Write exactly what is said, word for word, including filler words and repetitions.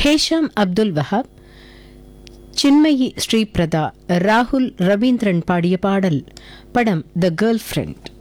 ஹேஷாம் அப்துல் வஹாப், சின்மயி ஸ்ரீபிரதா, ராகுல் ரவீந்திரன் பாடிய பாடல். படம் த கேர்ள் ஃப்ரெண்ட்.